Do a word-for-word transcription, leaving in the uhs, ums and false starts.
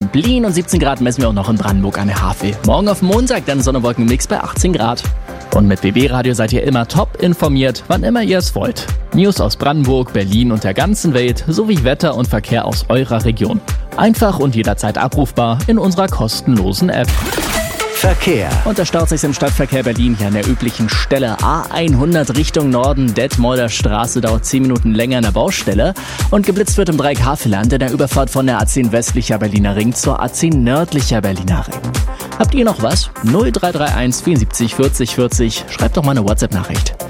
Berlin und siebzehn Grad messen wir auch noch in Brandenburg an der Havel. Morgen auf Montag dann Sonne-Wolken-Mix bei achtzehn Grad. Und mit B B Radio seid ihr immer top informiert, wann immer ihr es wollt. News aus Brandenburg, Berlin und der ganzen Welt sowie Wetter und Verkehr aus eurer Region. Einfach und jederzeit abrufbar in unserer kostenlosen App. Verkehr. Und da staut sich im Stadtverkehr Berlin hier an der üblichen Stelle A hundert Richtung Norden, Detmolder Straße, dauert zehn Minuten länger in der Baustelle. Und geblitzt wird im Dreieck Havelland in der Überfahrt von der A zehn westlicher Berliner Ring zur A zehn nördlicher Berliner Ring. Habt ihr noch was? null drei drei eins vierundsiebzig vierzig vierzig, schreibt doch mal eine WhatsApp-Nachricht.